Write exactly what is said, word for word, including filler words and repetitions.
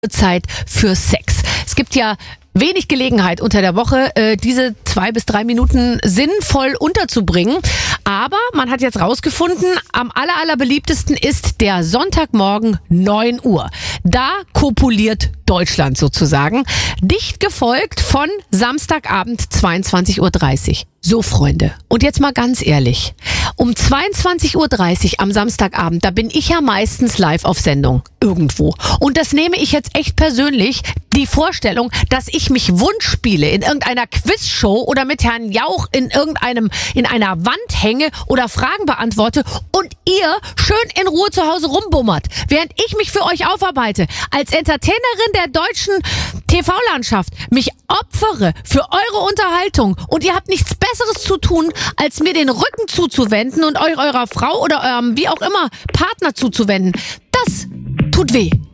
Zeit für Sex. Es gibt ja wenig Gelegenheit unter der Woche, äh, diese zwei bis drei Minuten sinnvoll unterzubringen. Aber man hat jetzt rausgefunden, am aller, aller beliebtesten ist der Sonntagmorgen neun Uhr. Da kopuliert Deutschland sozusagen. Dicht gefolgt von Samstagabend zweiundzwanzig Uhr dreißig. So, Freunde, und jetzt mal ganz ehrlich. Um zweiundzwanzig Uhr dreißig am Samstagabend, da bin ich ja meistens live auf Sendung. Irgendwo. Und das nehme ich jetzt echt persönlich, die Vorstellung, dass ich mich wund spiele in irgendeiner Quizshow oder mit Herrn Jauch in irgendeinem, in einer Wand hänge oder Fragen beantworte und ihr schön in Ruhe zu Hause rumbummert, während ich mich für euch aufarbeite, als Entertainerin der deutschen T V-Landschaft, mich opfere für eure Unterhaltung und ihr habt nichts Besseres zu tun, als mir den Rücken zuzuwenden und euch eurer Frau oder eurem wie auch immer Partner zuzuwenden. Das tut weh.